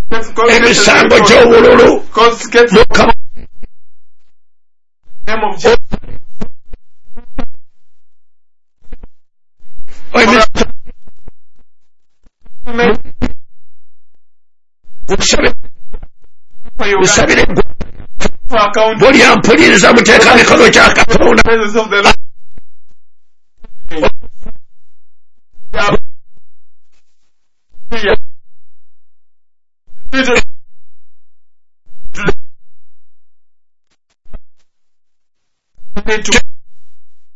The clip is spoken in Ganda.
emisango gy'obululu mukama musabire buli ampuliriza muteeka mikono gya Katonda